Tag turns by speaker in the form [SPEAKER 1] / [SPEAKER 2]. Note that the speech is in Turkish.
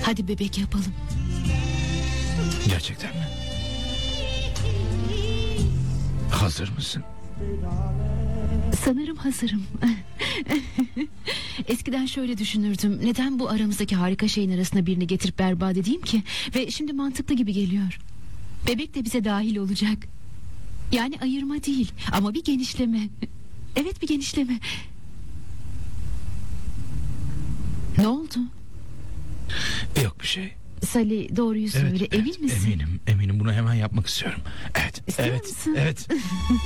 [SPEAKER 1] Hadi bebek yapalım.
[SPEAKER 2] Gerçekten mi? Hazır mısın?
[SPEAKER 1] Sanırım hazırım. Eskiden şöyle düşünürdüm. Neden bu aramızdaki harika şeyin arasına birini getirip berbat edeyim ki? Ve şimdi mantıklı gibi geliyor. Bebek de bize dahil olacak. Yani ayırma değil ama bir genişleme. Evet, bir genişleme. Ne oldu?
[SPEAKER 2] Yok bir şey.
[SPEAKER 1] Sally, doğruyu söyle. Emin misin?
[SPEAKER 2] Eminim bunu hemen yapmak istiyorum. Evet.
[SPEAKER 1] İstiyor
[SPEAKER 2] evet.
[SPEAKER 1] musun?
[SPEAKER 2] Evet.